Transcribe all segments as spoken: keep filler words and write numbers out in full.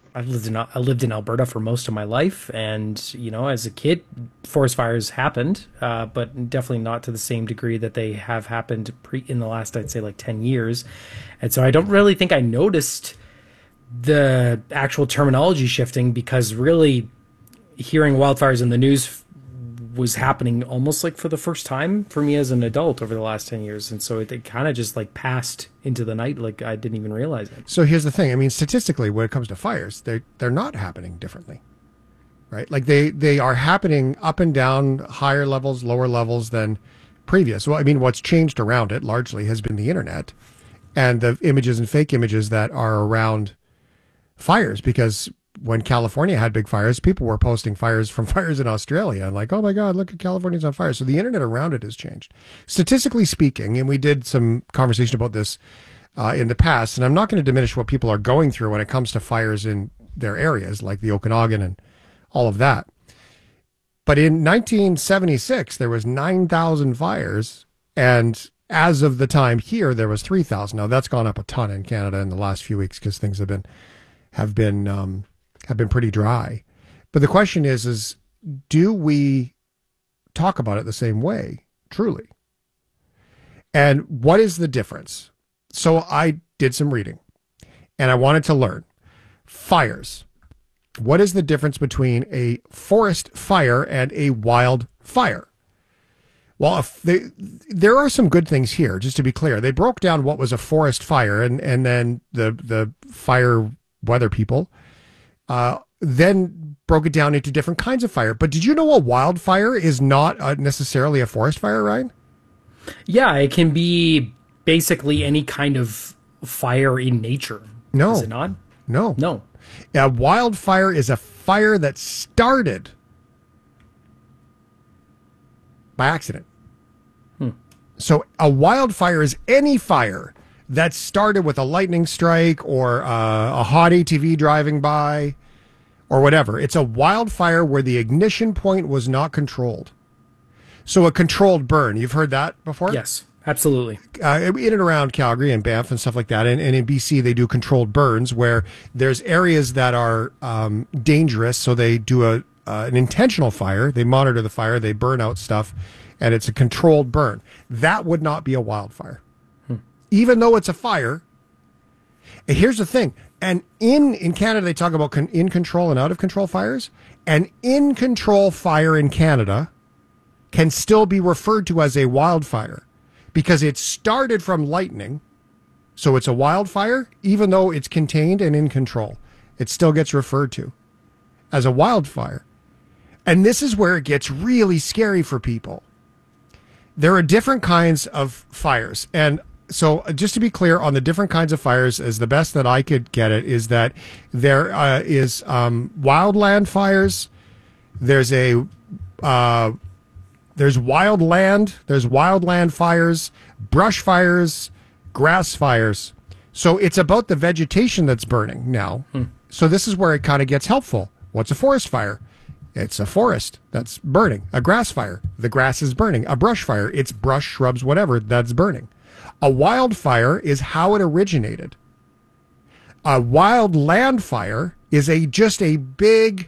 I've lived in I lived in Alberta for most of my life, and you know, as a kid, forest fires happened, uh, but definitely not to the same degree that they have happened pre in the last, I'd say, like ten years. And so I don't really think I noticed the actual terminology shifting because really hearing wildfires in the news was happening almost like for the first time for me as an adult over the last ten years. And so it, it kind of just like passed into the night. Like I didn't even realize it. So here's the thing. I mean, statistically, when it comes to fires, they're, they're not happening differently, right? Like they, they are happening up and down, higher levels, lower levels than previous. Well, I mean, what's changed around it largely has been the internet and the images and fake images that are around fires, because when California had big fires, people were posting fires from fires in Australia and like, oh my God, look at California's on fire. So the internet around it has changed. Statistically speaking, and we did some conversation about this uh, in the past, and I'm not going to diminish what people are going through when it comes to fires in their areas, like the Okanagan and all of that. But in nineteen seventy-six, there was nine thousand fires, and as of the time here, there was three thousand. Now that's gone up a ton in Canada in the last few weeks because things have been have been um, have been pretty dry. But the question is, is do we talk about it the same way, truly? And what is the difference? So I did some reading, and I wanted to learn. Fires. What is the difference between a forest fire and a wild fire? Well, if they, there are some good things here, just to be clear. They broke down what was a forest fire, and, and then the, the fire weather people uh, then broke it down into different kinds of fire. But did you know a wildfire is not uh, necessarily a forest fire, Ryan? Yeah, it can be basically any kind of fire in nature. No. Is it not? No. No. A wildfire is a fire that started by accident. Hmm. So a wildfire is any fire that started with a lightning strike or uh, a hot A T V driving by or whatever. It's a wildfire where the ignition point was not controlled. So a controlled burn. You've heard that before? Yes, absolutely. Uh, in and around Calgary and Banff and stuff like that. And, and in B C, they do controlled burns where there's areas that are um, dangerous. So they do a uh, an intentional fire. They monitor the fire. They burn out stuff. And it's a controlled burn. That would not be a wildfire. Hmm. Even though it's a fire. And here's the thing. And in, in Canada, they talk about con- in control and out of control fires. An in control fire in Canada can still be referred to as a wildfire because it started from lightning. So it's a wildfire, even though it's contained and in control. It still gets referred to as a wildfire. And this is where it gets really scary for people. There are different kinds of fires. And so just to be clear on the different kinds of fires, as the best that I could get it is that there uh, is um, wildland fires. There's a... Uh, There's wild land, there's wildland fires, brush fires, grass fires. So it's about the vegetation that's burning now. Hmm. So this is where it kind of gets helpful. What's a forest fire? It's a forest that's burning. A grass fire, the grass is burning. A brush fire, it's brush, shrubs, whatever, that's burning. A wildfire is how it originated. A wild land fire is a just a big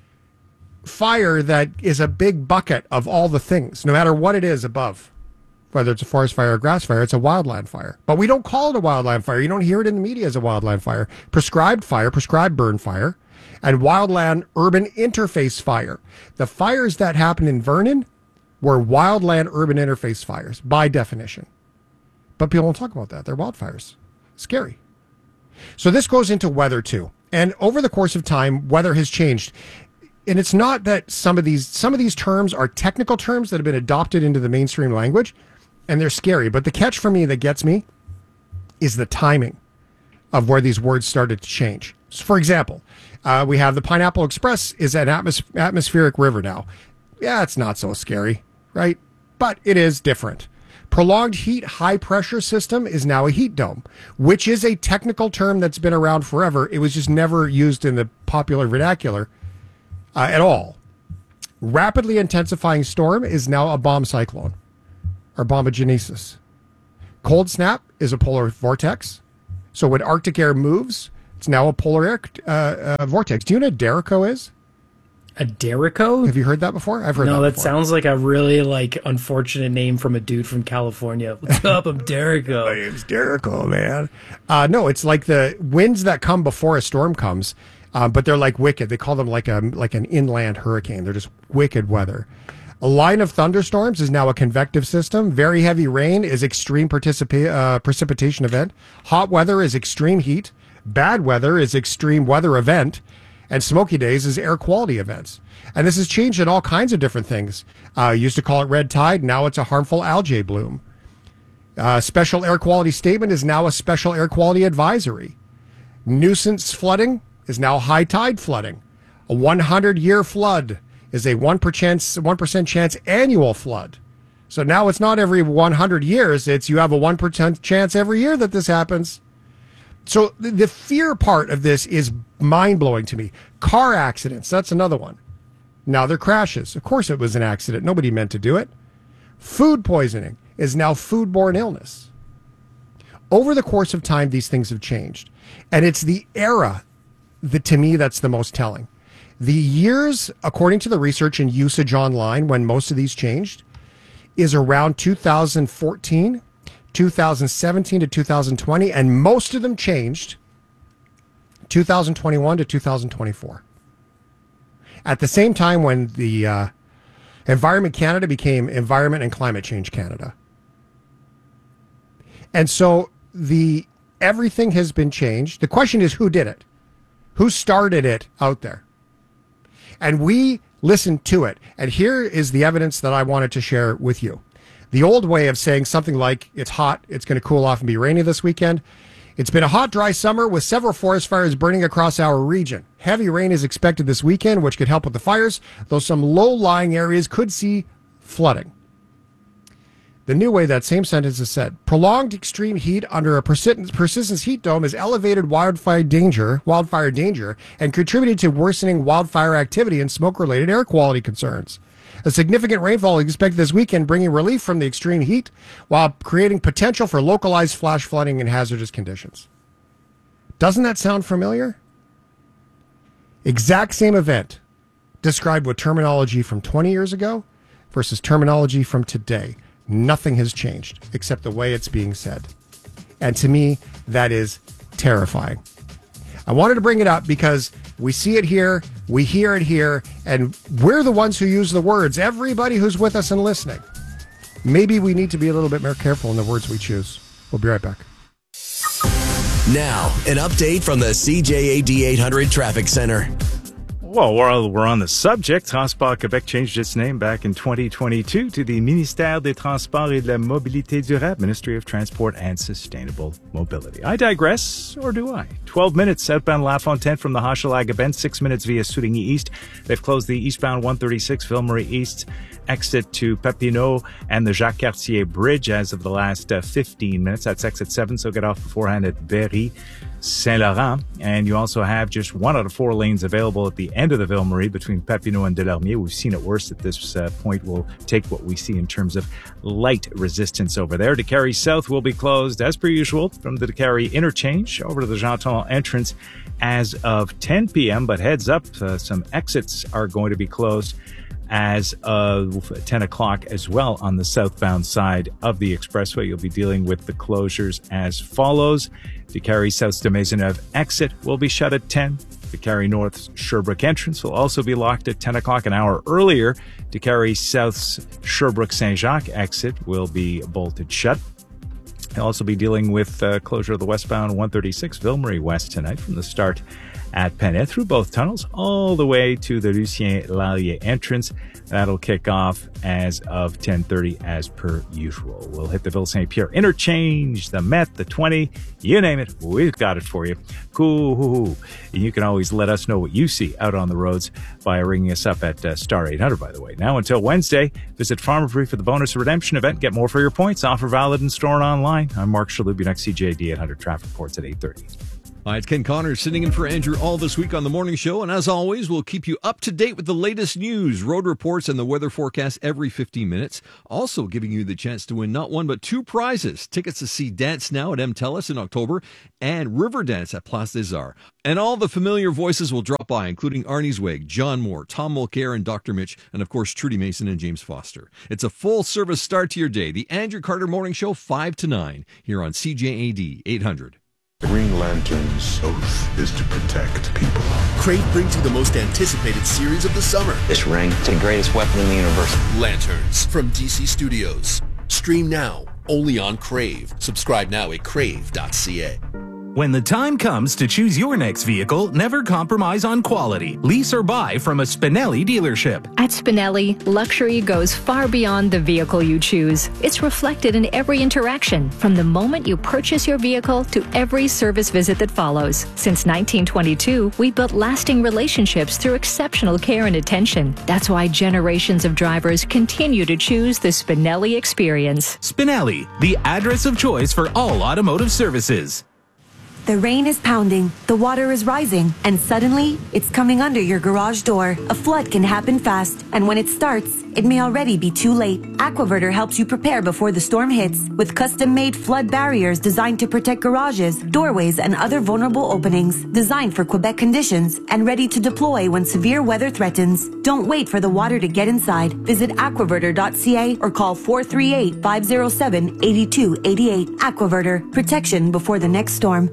fire that is a big bucket of all the things, no matter what it is above. Whether it's a forest fire or grass fire, it's a wildland fire. But we don't call it a wildland fire. You don't hear it in the media as a wildland fire. Prescribed fire, prescribed burn fire, and wildland urban interface fire. The fires that happened in Vernon were wildland urban interface fires, by definition. But people don't talk about that. They're wildfires. Scary. So this goes into weather too. And over the course of time, weather has changed. And it's not that some of these some of these terms are technical terms that have been adopted into the mainstream language, and they're scary. But the catch for me that gets me is the timing of where these words started to change. So for example, uh, we have the Pineapple Express is an atmos- atmospheric river now. Yeah, it's not so scary, right? But it is different. Prolonged heat high pressure system is now a heat dome, which is a technical term that's been around forever. It was just never used in the popular vernacular uh, at all. Rapidly intensifying storm is now a bomb cyclone or bombogenesis. Cold snap is a polar vortex. So when Arctic air moves, It's now a polar air uh, uh, vortex. Do you know what Derico is? A Derico? Have you heard that before? I've heard no, that that before. sounds like a really like unfortunate name from a dude from California. What's up? I'm Derico. My name's Derico, man. Uh, no, it's like the winds that come before a storm comes, uh, but they're like wicked. They call them like a like an inland hurricane. They're just wicked weather. A line of thunderstorms is now a convective system. Very heavy rain is extreme participa- uh, precipitation event. Hot weather is extreme heat. Bad weather is extreme weather event. And smoky days is air quality events. And this has changed in all kinds of different things. Uh, used to call it red tide. Now it's a harmful algae bloom. Uh, special air quality statement is now a special air quality advisory. Nuisance flooding is now high tide flooding. A one hundred year flood is a one percent, one percent chance annual flood. So now it's not every one hundred years. It's you have a one percent chance every year that this happens. So the fear part of this is mind-blowing to me. Car accidents, that's another one. Now they're crashes. Of course it was an accident. Nobody meant to do it. Food poisoning is now foodborne illness. Over the course of time, these things have changed. And it's the era that, to me, that's the most telling. The years, according to the research and usage online, when most of these changed, is around two thousand fourteen, two thousand seventeen to two thousand twenty, and most of them changed two thousand twenty-one to two thousand twenty-four. At the same time when the uh, Environment Canada became Environment and Climate Change Canada. And so the everything has been changed. The question is, who did it? Who started it out there? And we listened to it. And here is the evidence that I wanted to share with you. The old way of saying something like, it's hot, it's going to cool off and be rainy this weekend. It's been a hot, dry summer with several forest fires burning across our region. Heavy rain is expected this weekend, which could help with the fires, though some low-lying areas could see flooding. The new way that same sentence is said, prolonged extreme heat under a persistent, persistent heat dome has elevated wildfire danger, wildfire danger and contributed to worsening wildfire activity and smoke-related air quality concerns. A significant rainfall is expected this weekend, bringing relief from the extreme heat while creating potential for localized flash flooding and hazardous conditions. Doesn't that sound familiar? Exact same event described with terminology from twenty years ago versus terminology from today. Nothing has changed except the way it's being said. And to me, that is terrifying. I wanted to bring it up because we see it here, we hear it here, and we're the ones who use the words. Everybody who's with us and listening. Maybe we need to be a little bit more careful in the words we choose. We'll be right back. Now, an update from the C J A D eight hundred Traffic Center. Well, while we're on the subject, Transport Québec changed its name back in twenty twenty-two to the Ministère des Transports et de la Mobilité Durable, Ministry of Transport and Sustainable Mobility. I digress, or do I? twelve minutes southbound La Fontaine from the Hochelaga Bend, six minutes via Souligny East. They've closed the eastbound one thirty-six Ville-Marie East exit to Papineau and the Jacques-Cartier Bridge as of the last uh, fifteen minutes. That's exit seven, so get off beforehand at Berry, Saint-Laurent. And you also have just one out of four lanes available at the end of the Ville-Marie between Papineau and Delarmier. We've seen it worse at this uh, point. We'll take what we see in terms of light resistance over there. Décarie South will be closed as per usual from the Décarie interchange over to the Jean-Talon entrance as of ten p.m. But heads up, uh, some exits are going to be closed as of ten o'clock as well on the southbound side of the expressway. You'll be dealing with the closures as follows. Décarie South de Maisonneuve exit will be shut at ten. Décarie North Sherbrooke entrance will also be locked at ten o'clock. An hour earlier, Décarie South's Sherbrooke Saint-Jacques exit will be bolted shut. They'll also be dealing with uh, closure of the westbound one thirty-six Ville-Marie West tonight from the start at Pennet through both tunnels all the way to the Lucien Lallier entrance. That'll kick off as of ten thirty as per usual. We'll hit the Ville-Saint-Pierre interchange, the Met, the twenty, you name it, we've got it for you. Cool. And you can always let us know what you see out on the roads by ringing us up at uh, star eight hundred, by the way. Now until Wednesday, visit Farmer Free for the bonus redemption event. Get more for your points. Offer valid in store and online. I'm Mark Shalhoub. Your next C J A D eight hundred traffic reports at eight thirty. Hi, it's Ken Connors sitting in for Andrew all this week on the morning show. And as always, we'll keep you up to date with the latest news, road reports, and the weather forecast every fifteen minutes. Also giving you the chance to win not one, but two prizes. Tickets to see Dance Now at M TELUS in October and River Dance at Place des Arts. And all the familiar voices will drop by, including Arnie Zweig, John Moore, Tom Mulcair, and Doctor Mitch, and of course, Trudy Mason and James Foster. It's a full-service start to your day. The Andrew Carter Morning Show, five to nine, here on C J A D eight hundred. The Green Lantern's oath is to protect people. Crave brings you the most anticipated series of the summer. This ring is the greatest weapon in the universe. Lanterns from D C Studios. Stream now, only on Crave. Subscribe now at crave dot c a. When the time comes to choose your next vehicle, never compromise on quality. Lease or buy from a Spinelli dealership. At Spinelli, luxury goes far beyond the vehicle you choose. It's reflected in every interaction, from the moment you purchase your vehicle to every service visit that follows. Since nineteen twenty-two, we built lasting relationships through exceptional care and attention. That's why generations of drivers continue to choose the Spinelli experience. Spinelli, the address of choice for all automotive services. The rain is pounding, the water is rising, and suddenly, it's coming under your garage door. A flood can happen fast, and when it starts, it may already be too late. Aquaverter helps you prepare before the storm hits with custom-made flood barriers designed to protect garages, doorways, and other vulnerable openings. Designed for Quebec conditions and ready to deploy when severe weather threatens. Don't wait for the water to get inside. Visit aquaverter dot c a or call four three eight, five zero seven, eight two eight eight. Aquaverter. Protection before the next storm.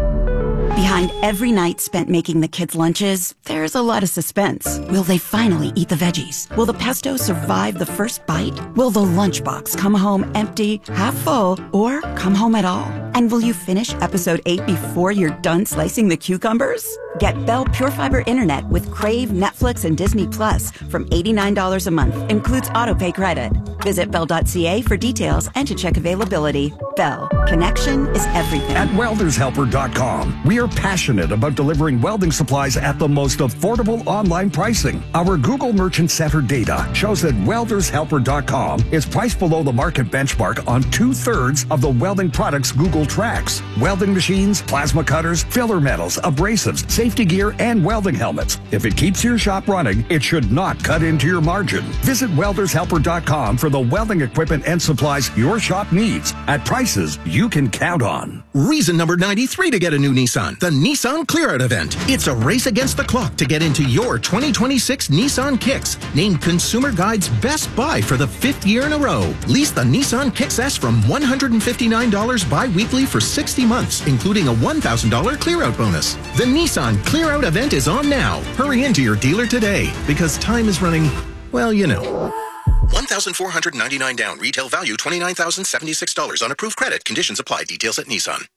Behind every night spent making the kids' lunches, there's a lot of suspense. Will they finally eat the veggies? Will the pesto survive the first bite? Will the lunchbox come home empty, half full, or come home at all? And will you finish episode eight before you're done slicing the cucumbers? Get Bell Pure Fiber Internet with Crave, Netflix, and Disney Plus from eighty-nine dollars a month. Includes autopay credit. Visit bell dot c a for details and to check availability. Bell. Connection is everything. At welders helper dot com, we are passionate about delivering welding supplies at the most affordable online pricing. Our Google Merchant Center data shows that welders helper dot com is priced below the market benchmark on two-thirds of the welding products Google tracks. Welding machines, plasma cutters, filler metals, abrasives, safety gear, and welding helmets. If it keeps your shop running, it should not cut into your margin. Visit welders helper dot com for the welding equipment and supplies your shop needs at prices you can count on. Reason number ninety-three to get a new Nissan. The Nissan Clear Out event. It's a race against the clock to get into your twenty twenty-six Nissan Kicks. Named Consumer Guide's best buy for the fifth year in a row. Lease the Nissan Kicks S from one hundred fifty-nine dollars bi-weekly for sixty months, including a one thousand dollars Clear Out bonus. The Nissan Clear Out event is on now. Hurry into your dealer today, because time is running, well, you know. one thousand four hundred ninety-nine down. Retail value twenty-nine thousand seventy-six dollars on approved credit. Conditions apply. Details at Nissan.